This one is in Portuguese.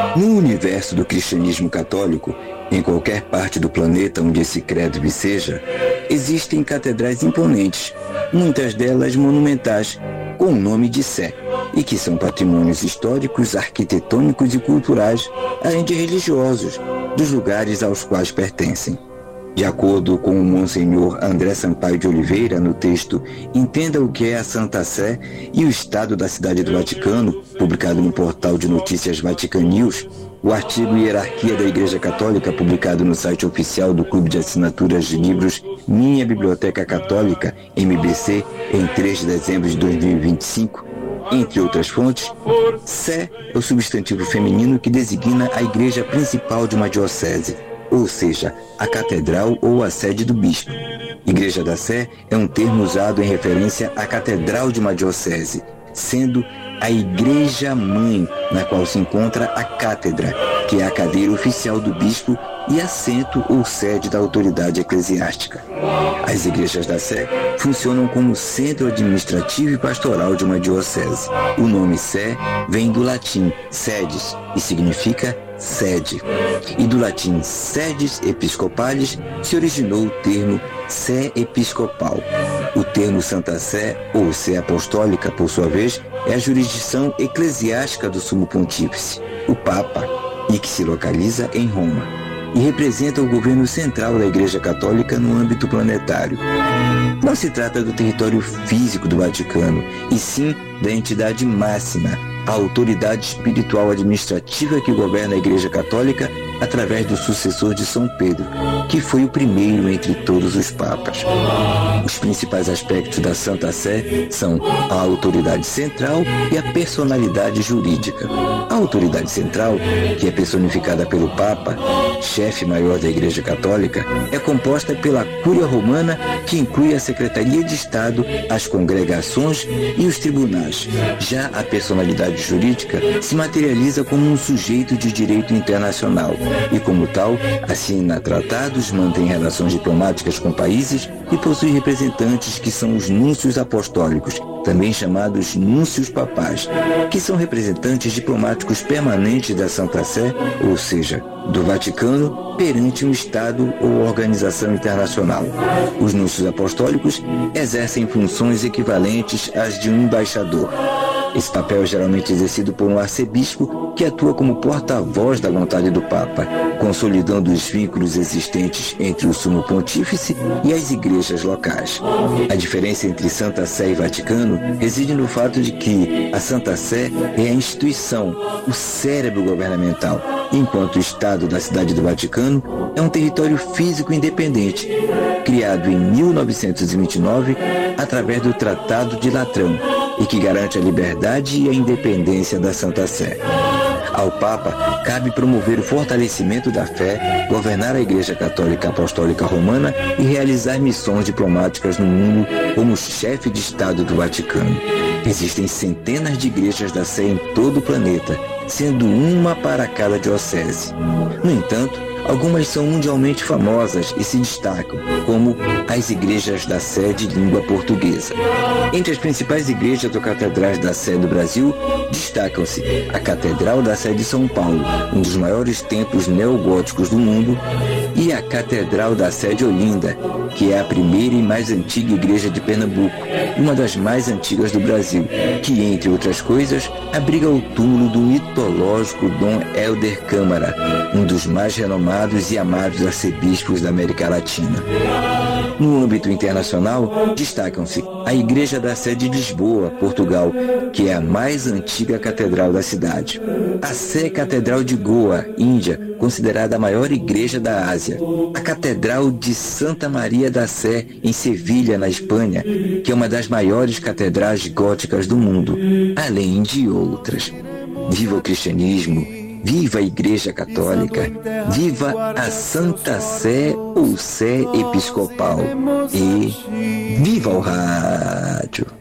No universo do cristianismo católico, em qualquer parte do planeta onde esse credo viceja, existem catedrais imponentes, muitas delas monumentais, com o nome de Sé, e que são patrimônios históricos, arquitetônicos e culturais, além de religiosos, dos lugares aos quais pertencem. De acordo com o Monsenhor André Sampaio de Oliveira, no texto Entenda o que é a Santa Sé e o Estado da Cidade do Vaticano, publicado no portal de notícias Vatican News, o artigo Hierarquia da Igreja Católica, publicado no site oficial do Clube de Assinaturas de Livros Minha Biblioteca Católica, MBC, em 3 de dezembro de 2025, entre outras fontes, Sé é o substantivo feminino que designa a igreja principal de uma diocese, ou seja, a catedral ou a sede do bispo. Igreja da Sé é um termo usado em referência à catedral de uma diocese, sendo a igreja-mãe na qual se encontra a cátedra, que é a cadeira oficial do bispo e assento ou sede da autoridade eclesiástica. As igrejas da Sé funcionam como centro administrativo e pastoral de uma diocese. O nome Sé vem do latim sedes e significa sede. E do latim sedes episcopalis se originou o termo sé episcopal. O termo Santa Sé, ou Sé Apostólica, por sua vez, é a jurisdição eclesiástica do Sumo Pontífice, o Papa, e que se localiza em Roma, e representa o governo central da Igreja Católica no âmbito planetário. Não se trata do território físico do Vaticano, e sim da entidade máxima, a autoridade espiritual administrativa que governa a Igreja Católica através do sucessor de São Pedro, que foi o primeiro entre todos os papas. Os principais aspectos da Santa Sé são a autoridade central e a personalidade jurídica. A autoridade central, que é personificada pelo Papa, chefe maior da Igreja Católica, é composta pela Cúria Romana, que inclui a Secretaria de Estado, as congregações e os tribunais. Já a personalidade jurídica se materializa como um sujeito de direito internacional e, como tal, assina tratados, mantém relações diplomáticas com países e possui representantes que são os núncios apostólicos, também chamados núncios papais, que são representantes diplomáticos permanentes da Santa Sé, ou seja, do Vaticano, perante um Estado ou organização internacional. Os núncios apostólicos exercem funções equivalentes às de um embaixador. Esse papel é geralmente exercido por um arcebispo que atua como porta-voz da vontade do Papa, consolidando os vínculos existentes entre o Sumo Pontífice e as igrejas locais. A diferença entre Santa Sé e Vaticano reside no fato de que a Santa Sé é a instituição, o cérebro governamental, enquanto o Estado da Cidade do Vaticano é um território físico independente, criado em 1929 através do Tratado de Latrão, e que garante a liberdade e a independência da Santa Sé. Ao Papa cabe promover o fortalecimento da fé, governar a Igreja Católica Apostólica Romana e realizar missões diplomáticas no mundo como chefe de Estado do Vaticano. Existem centenas de igrejas da Sé em todo o planeta, sendo uma para cada diocese. No entanto, algumas são mundialmente famosas e se destacam, como as igrejas da Sé de língua portuguesa. Entre as principais igrejas ou catedrais da Sé do Brasil, destacam-se a Catedral da Sé de São Paulo, um dos maiores templos neogóticos do mundo, e a Catedral da Sé de Olinda, que é a primeira e mais antiga igreja de Pernambuco, uma das mais antigas do Brasil, que, entre outras coisas, abriga o túmulo do mitológico Dom Helder Câmara, um dos mais renomados e amados arcebispos da América Latina. No âmbito internacional, destacam-se a Igreja da Sé de Lisboa, Portugal, que é a mais antiga catedral da cidade. A Sé Catedral de Goa, Índia, considerada a maior igreja da Ásia. A Catedral de Santa Maria da Sé, em Sevilha, na Espanha, que é uma das maiores catedrais góticas do mundo, além de outras. Viva o cristianismo! Viva a Igreja Católica, viva a Santa Sé ou Sé Episcopal e viva o rádio!